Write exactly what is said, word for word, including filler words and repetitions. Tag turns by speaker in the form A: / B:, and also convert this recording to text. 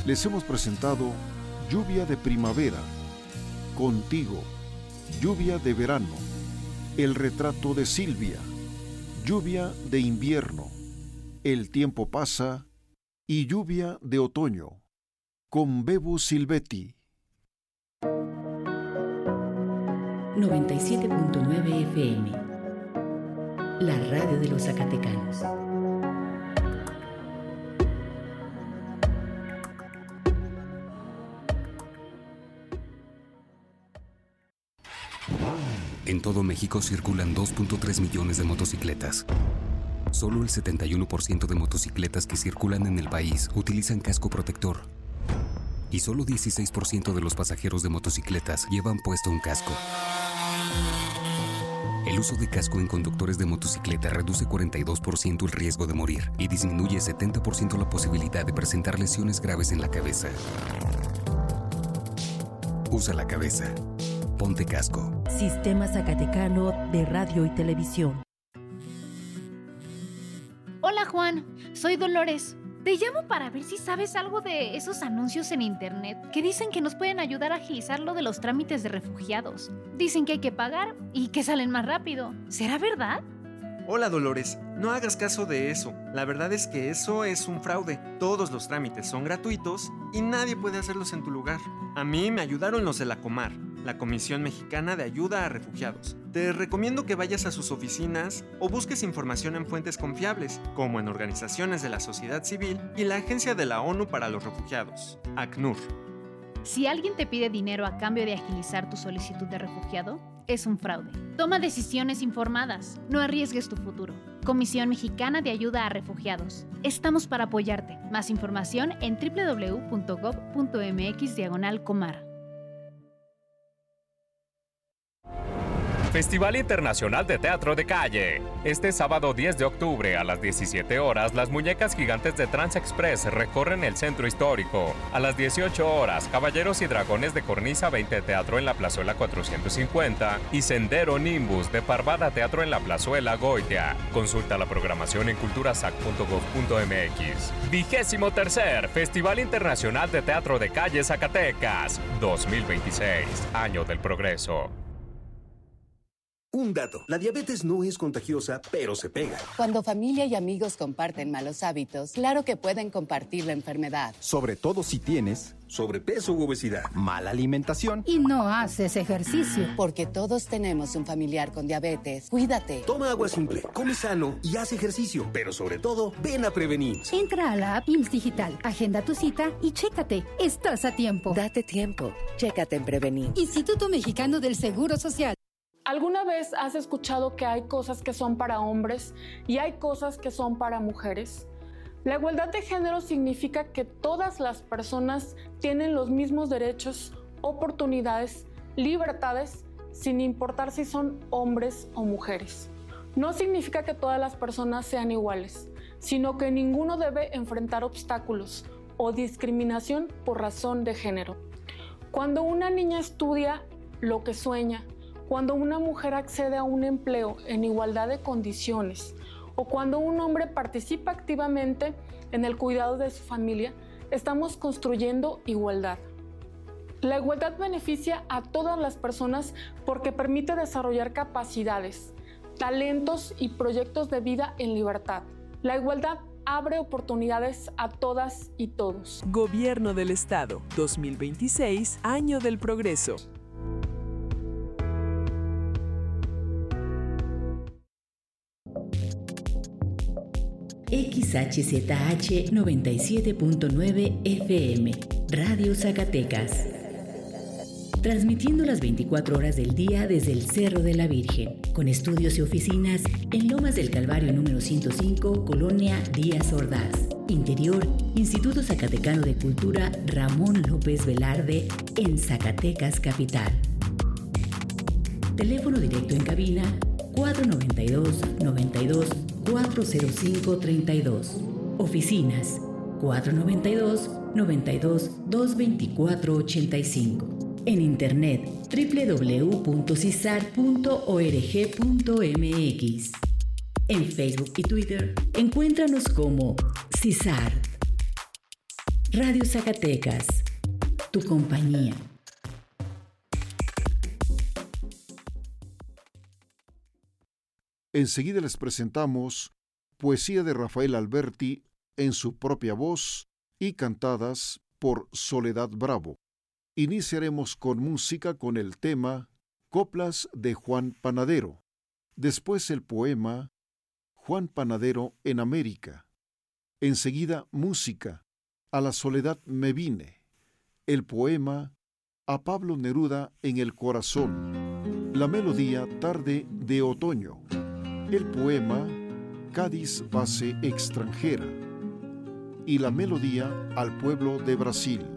A: les hemos presentado Lluvia de Primavera, Contigo, Lluvia de Verano, El retrato de Silvia, Lluvia de Invierno, El tiempo pasa y Lluvia de Otoño, con Bebo Silvetti.
B: noventa y siete punto nueve F M, la radio de los zacatecanos.
C: En todo México circulan dos punto tres millones de motocicletas. Solo el setenta y uno por ciento de motocicletas que circulan en el país utilizan casco protector. Y solo dieciséis por ciento de los pasajeros de motocicletas llevan puesto un casco. El uso de casco en conductores de motocicleta reduce cuarenta y dos por ciento el riesgo de morir y disminuye setenta por ciento la posibilidad de presentar lesiones graves en la cabeza. Usa la cabeza. Ponte casco.
D: Sistema Zacatecano de Radio y Televisión.
E: Hola Juan, soy Dolores. Te llamo para ver si sabes algo de esos anuncios en internet que dicen que nos pueden ayudar a agilizar lo de los trámites de refugiados. Dicen que hay que pagar y que salen más rápido. ¿Será verdad?
F: Hola Dolores, no hagas caso de eso. La verdad es que eso es un fraude. Todos los trámites son gratuitos y nadie puede hacerlos en tu lugar. A mí me ayudaron los de la Comar, la Comisión Mexicana de Ayuda a Refugiados. Te recomiendo que vayas a sus oficinas o busques información en fuentes confiables, como en organizaciones de la sociedad civil y la Agencia de la ONU para los Refugiados, ACNUR.
E: Si alguien te pide dinero a cambio de agilizar tu solicitud de refugiado, es un fraude. Toma decisiones informadas, no arriesgues tu futuro. Comisión Mexicana de Ayuda a Refugiados. Estamos para apoyarte. Más información en doble u doble u doble u punto gob punto eme equis diagonal comar.
G: Festival Internacional de Teatro de Calle. Este sábado diez de octubre a las diecisiete horas, las muñecas gigantes de Transexpress recorren el centro histórico. A las dieciocho horas, Caballeros y Dragones de Cornisa veinte Teatro en la Plazuela cuatrocientos cincuenta y Sendero Nimbus de Parvada Teatro en la Plazuela Goitia. Consulta la programación en culturasac punto gob punto eme equis. Vigésimo tercer Festival Internacional de Teatro de Calle Zacatecas dos mil veintiséis, Año del Progreso.
H: Un dato, la diabetes no es contagiosa, pero se pega.
I: Cuando familia y amigos comparten malos hábitos, claro que pueden compartir la enfermedad.
H: Sobre todo si tienes sobrepeso u obesidad, mala alimentación
J: y no haces ejercicio.
I: Porque todos tenemos un familiar con diabetes. Cuídate.
H: Toma agua simple, come sano y haz ejercicio. Pero sobre todo, ven a prevenir.
J: Entra a la app I M S S Digital, agenda tu cita y chécate. Estás a tiempo.
I: Date tiempo. Chécate en Prevenir.
J: Instituto Mexicano del Seguro Social.
K: ¿Alguna vez has escuchado que hay cosas que son para hombres y hay cosas que son para mujeres? La igualdad de género significa que todas las personas tienen los mismos derechos, oportunidades, libertades, sin importar si son hombres o mujeres. No significa que todas las personas sean iguales, sino que ninguno debe enfrentar obstáculos o discriminación por razón de género. Cuando una niña estudia lo que sueña, cuando una mujer accede a un empleo en igualdad de condiciones o cuando un hombre participa activamente en el cuidado de su familia, estamos construyendo igualdad. La igualdad beneficia a todas las personas porque permite desarrollar capacidades, talentos y proyectos de vida en libertad. La igualdad abre oportunidades a todas y todos.
L: Gobierno del Estado, dos mil veintiséis, Año del Progreso.
B: X H Z H noventa y siete punto nueve F M, Radio Zacatecas. Transmitiendo las veinticuatro horas del día desde el Cerro de la Virgen, con estudios y oficinas en Lomas del Calvario número ciento cinco, Colonia Díaz Ordaz. Interior, Instituto Zacatecano de Cultura Ramón López Velarde, en Zacatecas Capital. Teléfono directo en cabina cuatro noventa y dos, noventa y dos, cuatro cero cinco, treinta y dos. Oficinas cuatro noventa y dos, noventa y dos, doscientos veinticuatro, ochenta y cinco. En internet doble u doble u doble u punto cisar punto org punto eme equis. En Facebook y Twitter encuéntranos como CISAR. Radio Zacatecas, tu compañía.
A: Enseguida les presentamos poesía de Rafael Alberti en su propia voz y cantadas por Soledad Bravo. Iniciaremos con música con el tema Coplas de Juan Panadero. Después el poema Juan Panadero en América. Enseguida música, A la soledad me vine. El poema A Pablo Neruda en el corazón. La melodía Tarde de otoño. El poema Cádiz base extranjera. Y la melodía Al pueblo de Brasil.